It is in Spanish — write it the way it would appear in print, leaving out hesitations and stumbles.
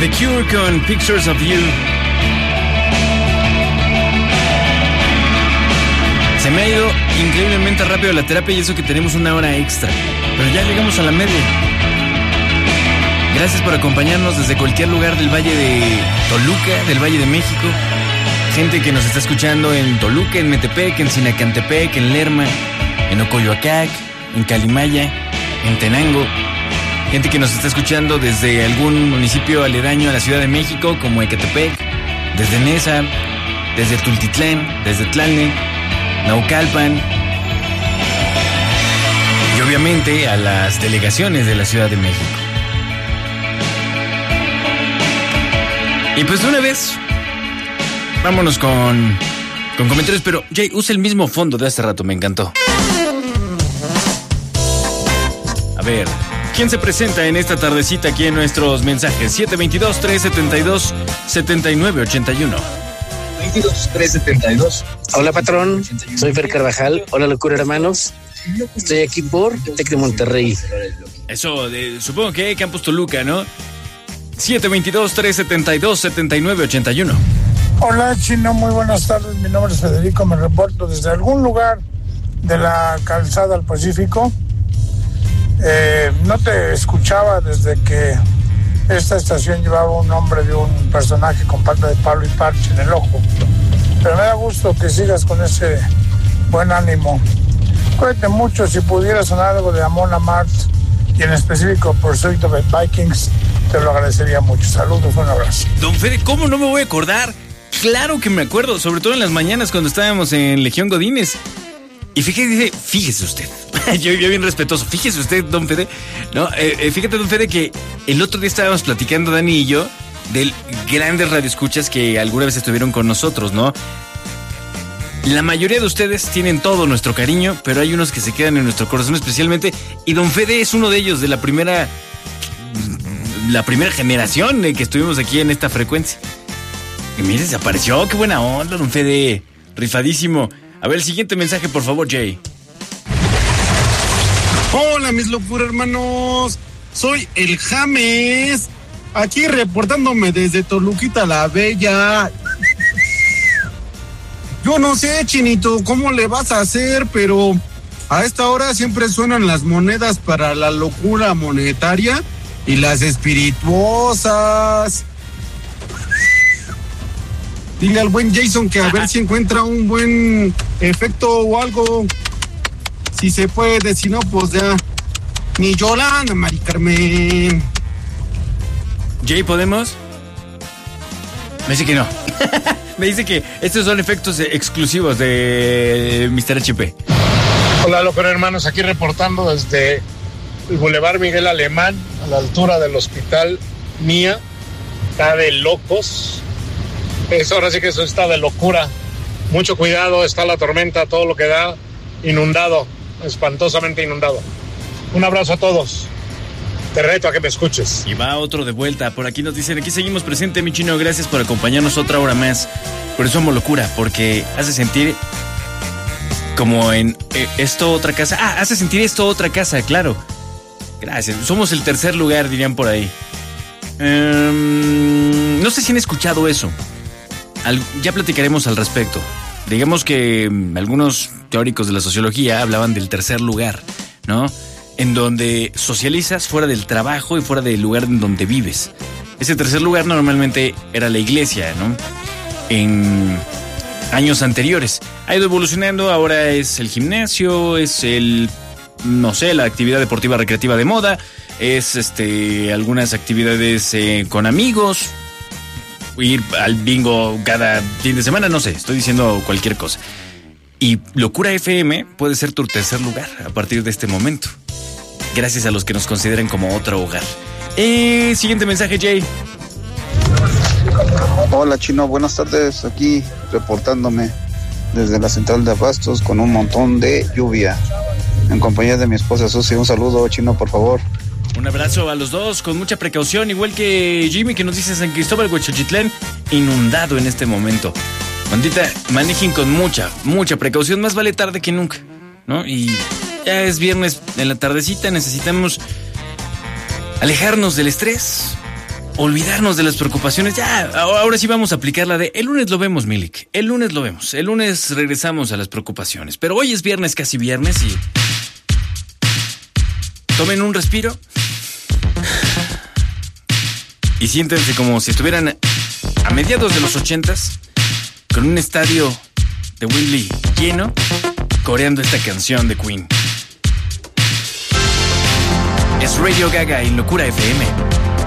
The Cure con Pictures of You. Se me ha ido increíblemente rápido la terapia y eso que tenemos una hora extra. Pero ya llegamos a la media. Gracias por acompañarnos desde cualquier lugar del Valle de Toluca, del Valle de México. Gente que nos está escuchando en Toluca, en Metepec, en Sinacantepec, en Lerma, en Ocoyoacac, en Calimaya, en Tenango. Gente que nos está escuchando desde algún municipio aledaño a la Ciudad de México, como Ecatepec, desde Nesa, desde Tultitlán, desde Tlalne, Naucalpan. Y obviamente a las delegaciones de la Ciudad de México. Y pues de una vez, vámonos con comentarios, pero Jay, usa el mismo fondo de hace rato, me encantó. A ver, ¿quién se presenta en esta tardecita aquí en nuestros mensajes? 722-372-7981. 22-372. Hola, patrón. Soy Fer Carvajal. Hola, locura, hermanos. Estoy aquí por Tec de Monterrey. Eso, supongo que Campus Toluca, ¿no? 722-372-7981. Hola, Chino, muy buenas tardes. Mi nombre es Federico, me reporto desde algún lugar de la calzada al Pacífico. No te escuchaba desde que esta estación llevaba un nombre de un personaje con pata de palo y parche en el ojo. Pero me da gusto que sigas con ese buen ánimo. Cuídate mucho, si pudiera sonar algo de Amon Amarth y en específico Pursuit of the Vikings, te lo agradecería mucho. Saludos, un abrazo. Don Fede, ¿cómo no me voy a acordar? Claro que me acuerdo, sobre todo en las mañanas cuando estábamos en Legión Godínez. Y fíjese usted, yo bien respetuoso, fíjese usted, don Fede, ¿no? Fíjate, don Fede, que el otro día estábamos platicando, Dani y yo, de grandes radioescuchas que alguna vez estuvieron con nosotros, ¿no? La mayoría de ustedes tienen todo nuestro cariño, pero hay unos que se quedan en nuestro corazón especialmente, y don Fede es uno de ellos, de la primera generación que estuvimos aquí en esta frecuencia. Y mire, desapareció, qué buena onda, don Fede, rifadísimo. A ver, el siguiente mensaje, por favor, Jay. Hola, mis locura hermanos. Soy el James. Aquí reportándome desde Toluquita la Bella. Yo no sé, Chinito, cómo le vas a hacer, pero a esta hora siempre suenan las monedas para la locura monetaria y las espirituosas. Dile al buen Jason que a ver si encuentra un buen efecto o algo. Si se puede, si no, pues ya. Ni Yolanda, Mari Carmen. Jay, ¿podemos? Me dice que no. Me dice que estos son efectos exclusivos de Mr. HP. Hola, locura hermanos, aquí reportando desde el Boulevard Miguel Alemán, a la altura del Hospital Mía. Está de locos. Ahora sí que eso está de locura. Mucho cuidado, está la tormenta, todo lo que da, inundado, espantosamente inundado. Un abrazo a todos. Te reto a que me escuches. Y va otro de vuelta. Por aquí nos dicen, aquí seguimos presente, mi chino. Gracias por acompañarnos otra hora más. Por eso amo locura, porque hace sentir como en esto otra casa. Hace sentir esto otra casa, claro. Gracias. Somos el tercer lugar, dirían por ahí. No sé si han escuchado eso. Ya platicaremos al respecto. Digamos que algunos teóricos de la sociología hablaban del tercer lugar, ¿no? En donde socializas fuera del trabajo y fuera del lugar en donde vives. Ese tercer lugar normalmente era la iglesia, ¿no? En años anteriores. Ha ido evolucionando, ahora es el gimnasio, es la actividad deportiva recreativa de moda, es algunas actividades con amigos, ir al bingo cada fin de semana, no sé, estoy diciendo cualquier cosa. Y Locura FM puede ser tu tercer lugar a partir de este momento. Gracias a los que nos consideran como otro hogar. Siguiente mensaje, Jay. Hola, Chino, buenas tardes. Aquí reportándome desde la central de abastos con un montón de lluvia. En compañía de mi esposa Susi. Un saludo, Chino, por favor. Un abrazo a los dos, con mucha precaución, igual que Jimmy, que nos dice San Cristóbal, Huachochitlán, inundado en este momento. Bandita, manejen con mucha precaución, más vale tarde que nunca, ¿no? Y ya es viernes en la tardecita, necesitamos alejarnos del estrés, olvidarnos de las preocupaciones. Ya, ahora sí vamos a aplicar la de el lunes lo vemos, Milik. El lunes lo vemos. El lunes regresamos a las preocupaciones. Pero hoy es viernes, casi viernes, y tomen un respiro y siéntense como si estuvieran a mediados de los 80s con un estadio de Wembley lleno, coreando esta canción de Queen. Es Radio Gaga en Locura FM.